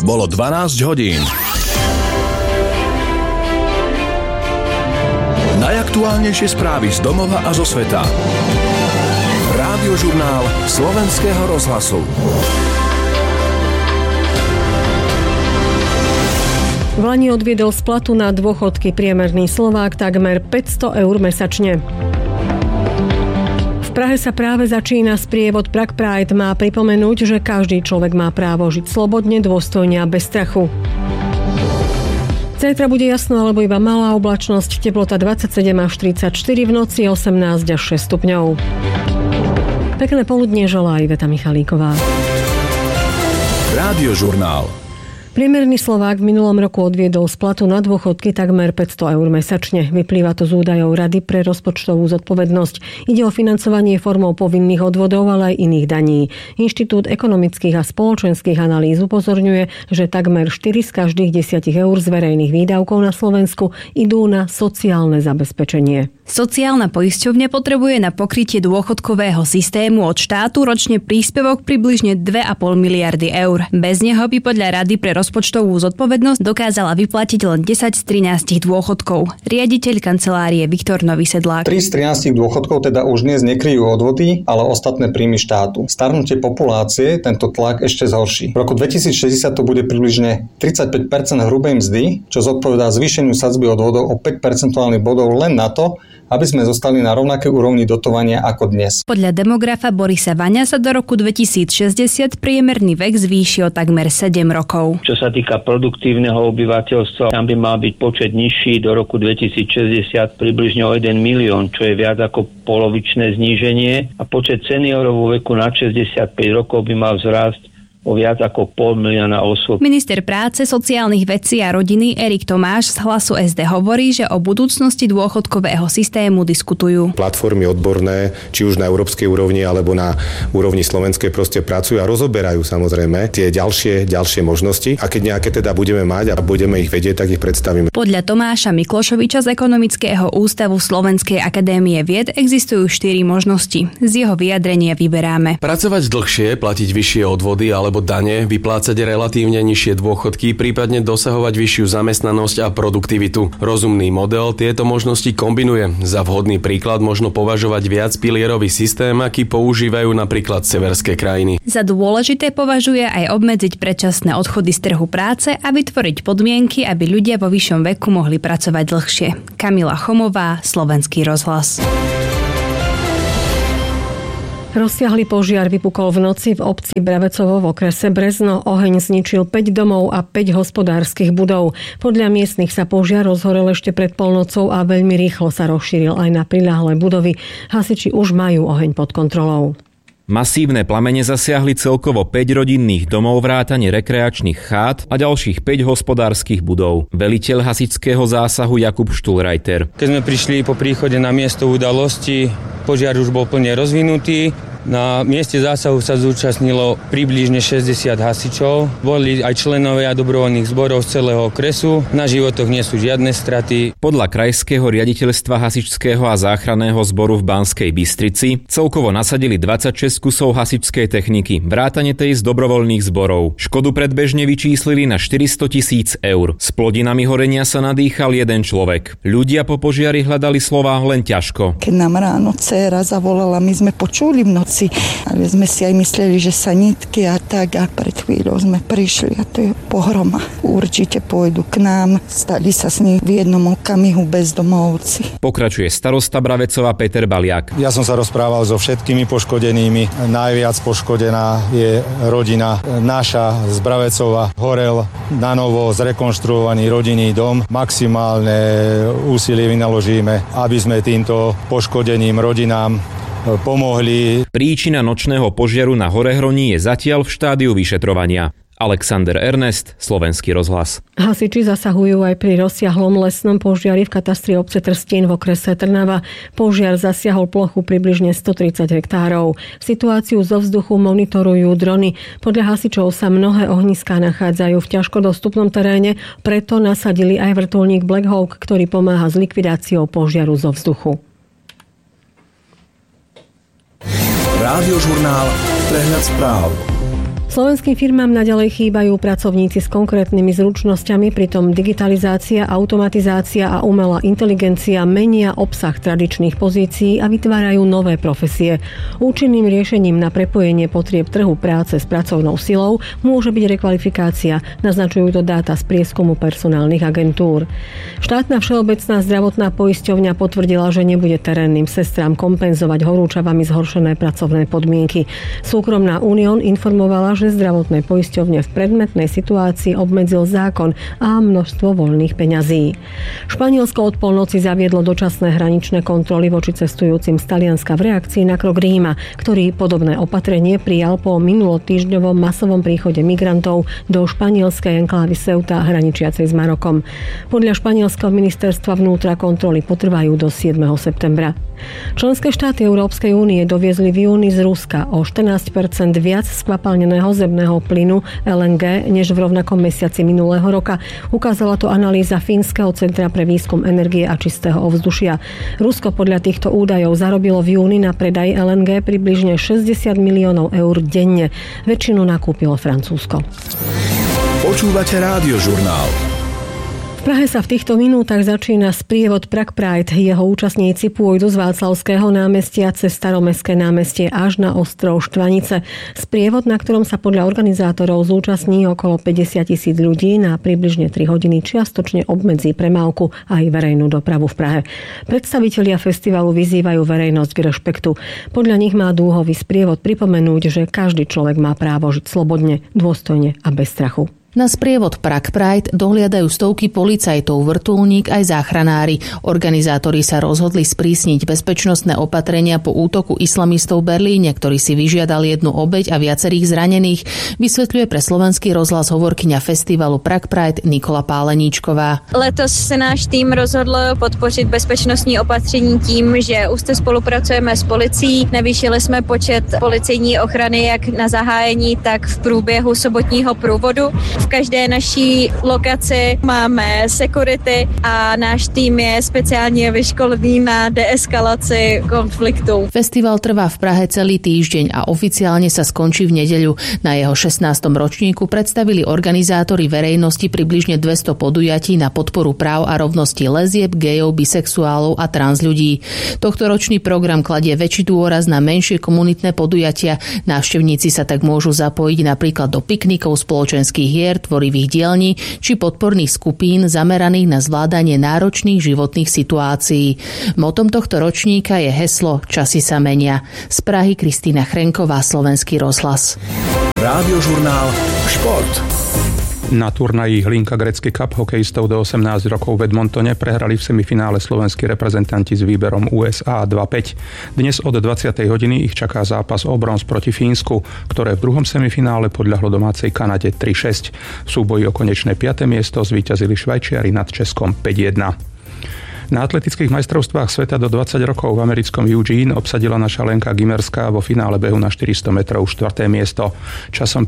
Bolo 12 hodín. Najaktuálnejšie správy z domova a zo sveta. Rádiožurnál Slovenského rozhlasu. Vlani odviedol z platu na dôchodky priemerný Slovák takmer 500 eur mesačne. V Prahe sa práve začína sprievod Prague Pride. Má pripomenúť, že každý človek má právo žiť slobodne, dôstojne a bez strachu. Zajtra bude jasno alebo iba malá oblačnosť, teplota 27 až 34, v noci 18 až 6 stupňov. Pekné poludnie želá Iveta Michalíková. Rádiožurnál. Priemerný Slovák v minulom roku odviedol z platu na dôchodky takmer 500 eur mesačne. Vyplýva to z údajov Rady pre rozpočtovú zodpovednosť. Ide o financovanie formou povinných odvodov, ale aj iných daní. Inštitút ekonomických a spoločenských analýz upozorňuje, že takmer 4 z každých 10 eur z verejných výdavkov na Slovensku idú na sociálne zabezpečenie. Sociálna poisťovňa potrebuje na pokrytie dôchodkového systému od štátu ročne príspevok približne 2,5 miliardy eur. Bez neho by podľa Rady pre rozpočtovú zodpovednosť dokázala vyplatiť len 10 z 13 dôchodkov. Riaditeľ kancelárie Viktor Nový Sedlák. 3 z 13 dôchodkov teda už dnes nekryjú odvody, ale ostatné príjmy štátu. Starnutie populácie tento tlak ešte zhorší. V roku 2060 to bude približne 35% hrubej mzdy, čo zodpovedá zvýšeniu sadzby odvodov o 5 percentuálnych bodov len na to, aby sme zostali na rovnakej úrovni dotovania ako dnes. Podľa demografa Borisa Vaňa sa do roku 2060 priemerný vek zvýši o takmer 7 rokov. Čo sa týka produktívneho obyvateľstva, tam by mal byť počet nižší do roku 2060 približne o 1 milión, čo je viac ako polovičné zníženie, a počet seniorov vo veku nad 65 rokov by mal vzrásť o viac ako 500 000 osôb. Minister práce, sociálnych vecí a rodiny Erik Tomáš z Hlasu SD hovorí, že o budúcnosti dôchodkového systému diskutujú. Platformy odborné, či už na európskej úrovni alebo na úrovni slovenskej, proste pracujú a rozoberajú samozrejme tie ďalšie možnosti, a keď nejaké teda budeme mať a budeme ich vedieť, tak ich predstavíme. Podľa Tomáša Miklošoviča z Ekonomického ústavu Slovenskej akadémie vied existujú 4 možnosti. Z jeho vyjadrenia vyberáme: pracovať dlhšie, platiť vyššie odvody alebo dane, vyplácať relatívne nižšie dôchodky, prípadne dosahovať vyššiu zamestnanosť a produktivitu. Rozumný model tieto možnosti kombinuje. Za vhodný príklad možno považovať viacpilierový systém, aký používajú napríklad severské krajiny. Za dôležité považuje aj obmedziť predčasné odchody z trhu práce a vytvoriť podmienky, aby ľudia vo vyššom veku mohli pracovať dlhšie. Kamila Chomová, Slovenský rozhlas. Rozsiahly požiar vypukol v noci v obci Bravecovo v okrese Brezno. Oheň zničil 5 domov a 5 hospodárskych budov. Podľa miestnych sa požiar rozhorel ešte pred polnocou a veľmi rýchlo sa rozšíril aj na priľahlé budovy. Hasiči už majú oheň pod kontrolou. Masívne plamene zasiahli celkovo 5 rodinných domov vrátane rekreačných chát a ďalších 5 hospodárskych budov. Veliteľ hasičského zásahu Jakub Štulrajter. Keď sme prišli po príchode na miesto udalosti, požiar už bol plne rozvinutý. Na mieste zásahu sa zúčastnilo približne 60 hasičov. Boli aj členovia dobrovoľných zborov z celého okresu. Na životoch nie sú žiadne straty. Podľa Krajského riaditeľstva hasičského a záchranného zboru v Banskej Bystrici celkovo nasadili 26 kusov hasičskej techniky, vrátane tej z dobrovoľných zborov. Škodu predbežne vyčíslili na 400 000 eur. S plodinami horenia sa nadýchal jeden človek. Ľudia po požiari hľadali slová len ťažko. Keď nám ráno dcéra zavolala, my sme počuli v noci, ale sme si aj mysleli, že sa nitky a tak, a pred chvíľou sme prišli a to je pohroma. Určite pôjdu k nám, stali sa s nich v jednom okamihu bezdomovci. Pokračuje starosta Bravecova Peter Baliak. Ja som sa rozprával so všetkými poškodenými. Najviac poškodená je rodina naša z Bravecova. Horel na novo zrekonštruovaný rodinný dom. Maximálne úsilie vynaložíme, aby sme týmto poškodeným rodinám pomohli. Príčina nočného požiaru na Horehroní je zatiaľ v štádiu vyšetrovania. Alexander Ernest, Slovenský rozhlas. Hasiči zasahujú aj pri rozsiahlom lesnom požiari v katastri obce Trstín v okrese Trnava. Požiar zasiahol plochu približne 130 hektárov. Situáciu zo vzduchu monitorujú drony. Podľa hasičov sa mnohé ohniská nachádzajú v ťažko dostupnom teréne, preto nasadili aj vrtuľník Black Hawk, ktorý pomáha s likvidáciou požiaru zo vzduchu. Rádiožurnál Prehľad správ. Slovenským firmám naďalej chýbajú pracovníci s konkrétnymi zručnosťami, pritom digitalizácia, automatizácia a umelá inteligencia menia obsah tradičných pozícií a vytvárajú nové profesie. Účinným riešením na prepojenie potrieb trhu práce s pracovnou silou môže byť rekvalifikácia, naznačujú to dáta z prieskumu personálnych agentúr. Štátna všeobecná zdravotná poisťovňa potvrdila, že nebude terénnym sestrám kompenzovať horúčavami zhoršené pracovné podmienky. Súkromná Unión informovala, že zdravotné poisťovne v predmetnej situácii obmedzil zákon a množstvo voľných peňazí. Španielsko od polnoci zaviedlo dočasné hraničné kontroly voči cestujúcim z Talianska v reakcii na krok Ríma, ktorý podobné opatrenie prijal po minulotýždňovom masovom príchode migrantov do španielskej enklávy Ceuta hraničiacej s Marokom. Podľa španielského ministerstva vnútra kontroly potrvajú do 7. septembra. Členské štáty Európskej únie doviezli v júni z Ruska o 14% viac skvapalneného zemného plynu LNG než v rovnakom mesiaci minulého roka. Ukázala to analýza Fínskeho centra pre výskum energie a čistého ovzdušia. Rusko podľa týchto údajov zarobilo v júni na predaj LNG približne 60 miliónov eur denne. Väčšinu nakúpilo Francúzsko. Počúvate Rádiožurnál. V Prahe sa v týchto minútach začína sprievod Prague Pride. Jeho účastníci pôjdu z Václavského námestia cez Staromestské námestie až na ostrov Štvanice. Sprievod, na ktorom sa podľa organizátorov zúčastní okolo 50,000 ľudí, na približne 3 hodiny čiastočne obmedzí premávku aj verejnú dopravu v Prahe. Predstavitelia festivalu vyzývajú verejnosť k rešpektu. Podľa nich má dúhový sprievod pripomenúť, že každý človek má právo žiť slobodne, dôstojne a bez strachu. Na sprievod Prague Pride dohliadajú stovky policajtov, vrtuľník aj záchranári. Organizátori sa rozhodli sprísniť bezpečnostné opatrenia po útoku islamistov v Berlíne, ktorý si vyžiadal jednu obeť a viacerých zranených, vysvetľuje pre Slovenský rozhlas hovorkyňa festivalu Prague Pride Nikola Páleníčková. Letos se náš tým rozhodl podpořit bezpečnostní opatření tím, že úzce spolupracujeme s policií. Navýšili jsme počet policejní ochrany jak na zahájení, tak v průběhu sobotního průvodu. V každé naší lokaci máme security a náš tým je speciálně vyškolený na deeskalaci konfliktu. Festival trvá v Prahe celý týždeň a oficiálne sa skončí v nedeľu. Na jeho 16. ročníku predstavili organizátori verejnosti približne 200 podujatí na podporu práv a rovnosti lezieb, gejov, bisexuálov a trans ľudí. Tohtoročný program kladie väčší dôraz na menšie komunitné podujatia. Návštevníci sa tak môžu zapojiť napríklad do piknikov, spoločenských hier, tvorivých dielní či podporných skupín zameraných na zvládanie náročných životných situácií. Motom tohto ročníka je heslo Časy sa menia. Z Prahy Kristína Chrenková, Slovenský rozhlas. Rádiožurnál Šport. Na turnaji Hlinka Grecký Cup hokejistov do 18 rokov v Edmontone prehrali v semifinále slovenskí reprezentanti s výberom USA 2-5. Dnes od 20. hodiny ich čaká zápas o bronz proti Fínsku, ktoré v druhom semifinále podľahlo domácej Kanade 3-6. V súboji o konečné 5. miesto zvíťazili Švajčiari nad Českom 5-1. Na atletických majstrovstvách sveta do 20 rokov v americkom Eugene obsadila naša Lenka Gimerská vo finále behu na 400 metrov 4. miesto. Časom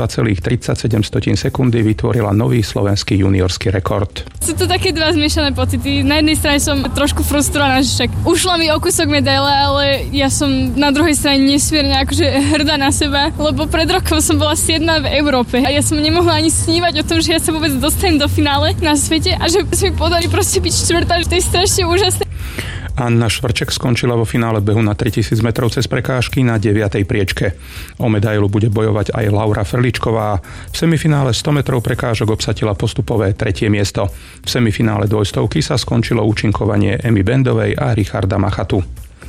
52,37 sekundy vytvorila nový slovenský juniorský rekord. Sú to také dva zmiešané pocity. Na jednej strane som trošku frustrovaná, že však ušla mi o kúsok medaile, ale ja som na druhej strane nesmierne akože hrdá na seba, lebo pred rokom som bola 7. v Európe a ja som nemohla ani snívať o tom, že ja sa vôbec dostanem do finále na svete a že sa mi podarí proste byť štvrtá. To je strašne úžasné. Anna Švrček skončila vo finále behu na 3000 metrov cez prekážky na 9. priečke. O medailu bude bojovať aj Laura Ferličková. V semifinále 100 metrov prekážok obsadila postupové 3. miesto. V semifinále dvojstovky sa skončilo účinkovanie Emy Bendovej a Richarda Machatu.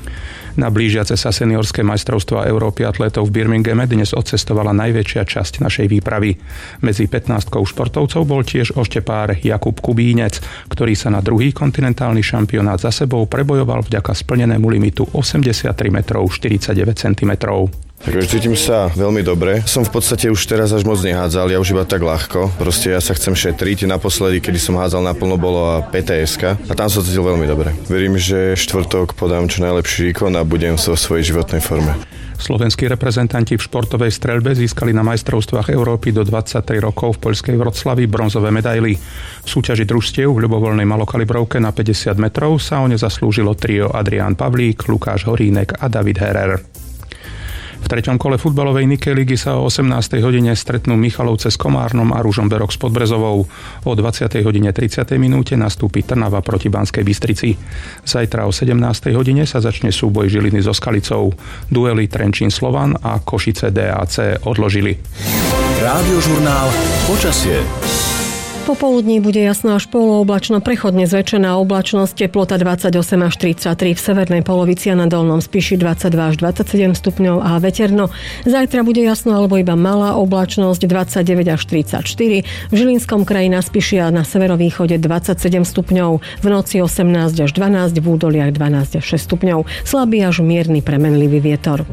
Na blížiace sa seniorské majstrovstvá Európy atlétov v Birminghame dnes odcestovala najväčšia časť našej výpravy. Medzi 15 športovcov bol tiež oštepár Jakub Kubínec, ktorý sa na druhý kontinentálny šampionát za sebou prebojoval vďaka splnenému limitu 83 metrov 49 cm. Takže cítim sa veľmi dobre. Som v podstate už teraz až moc nehádzal, ja už iba tak ľahko. Proste ja sa chcem šetriť. Naposledy, kedy som hádzal naplno, bolo PTS-ka a tam som cítil veľmi dobre. Verím, že štvrtok podám čo najlepší výkon a budem vo svojej životnej forme. Slovenskí reprezentanti v športovej streľbe získali na majstrovstvách Európy do 23 rokov v poľskej Vroclavi bronzové medaily. V súťaži družstiev v ľubovoľnej malokalibrovke na 50 metrov sa o ne zaslúžilo trio Adrián Pavlík, Lukáš Horínek a David Herer. V 3. kole futbalovej Nikkei ligy sa o 18. hodine stretnú Michalovce s Komárnom a Ružomberok s Podbrezovou. O 20. hodine 30. minúte nastúpi Trnava proti Banskej Bystrici. Zajtra o 17. hodine sa začne súboj Žiliny so Skalicou. Duely Trenčín Slovan a Košice DAC odložili. Rádiožurnál počasie. Popoludní bude jasno až polooblačno, prechodne zväčšená oblačnosť, teplota 28 až 33, v severnej polovici a na dolnom Spiši 22 až 27 stupňov a veterno. Zajtra bude jasno alebo iba malá oblačnosť 29 až 34, v Žilinskom kraji na Spiši a na severovýchode 27 stupňov, v noci 18 až 12, v údoliach 12 až 6 stupňov, slabý až mierny premenlivý vietor.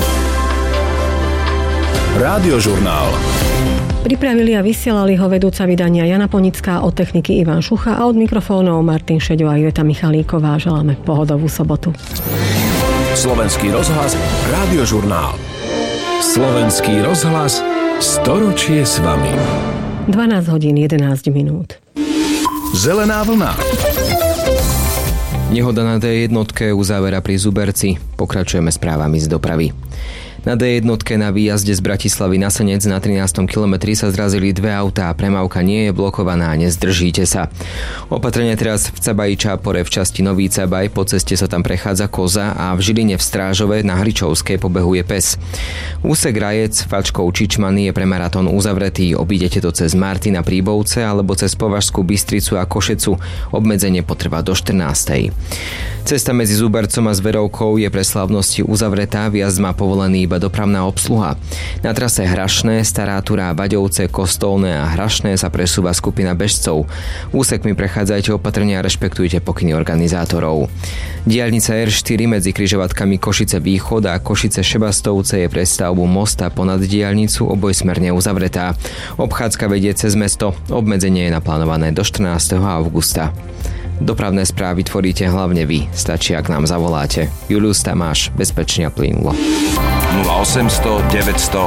Rádiožurnál. Pripravili a vysielali ho vedúca vydania Jana Ponická, od techniky Ivan Šucha a od mikrofónov Martin Šeďo a Iveta Michalíková. Želáme pohodovú sobotu. Slovenský rozhlas, Rádiožurnál. Slovenský rozhlas, storočie s vami. 12 hodín 11 minút. Zelená vlna. Nehoda na D1 uzávera pri Zuberci. Pokračujeme správami z dopravy. Na D1 na výjazde z Bratislavy na Senec na 13. kilometri sa zrazili dve autá a premávka nie je blokovaná, nezdržíte sa. Opatrenie teraz v Cabaji Čápore v časti Nový Cabaj, po ceste sa tam prechádza koza a v Žiline v Strážove na Hričovskej pobehuje pes. Úsek Rajec Fačkov Čičmany je pre maratón uzavretý, obídete to cez Martina Príbovce alebo cez Považskú Bystricu a Košecu, obmedzenie potrvá do 14. Cesta medzi Zubercom a Zverovkou je pre slávnosti uzavretá, vjazd má povolený iba dopravná obsluha. Na trase Hrašné, Stará Turá, Baďovce, Kostolné a Hrašné sa presúva skupina bežcov. Úsekmi prechádzajte opatrenia a rešpektujte pokyny organizátorov. Diaľnica R4 medzi križovatkami Košice Východ a Košice Šebastovce je pre stavbu mosta ponad diaľnicu obojsmerne uzavretá. Obchádzka vedie cez mesto, obmedzenie je naplánované do 14. augusta. Dopravné správy tvoríte hlavne vy, stačí, ak nám zavoláte. Julius Tamáš, bezpečne a plynulo. 0800 900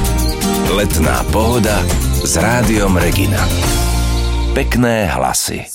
800. Letná pohoda s Rádiom Regina. Pekné hlasy.